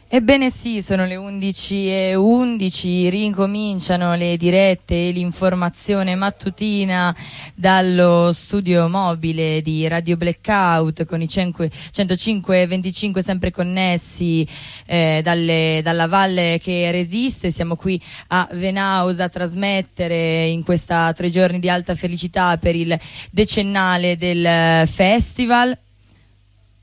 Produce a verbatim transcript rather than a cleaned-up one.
Ebbene sì, sono le undici e undici, rincominciano le dirette e l'informazione mattutina dallo studio mobile di Radio Blackout con i centocinque e venticinque sempre connessi eh, dalle, dalla valle che resiste. Siamo qui a Venaus a trasmettere in questa tre giorni di alta felicità per il decennale del festival.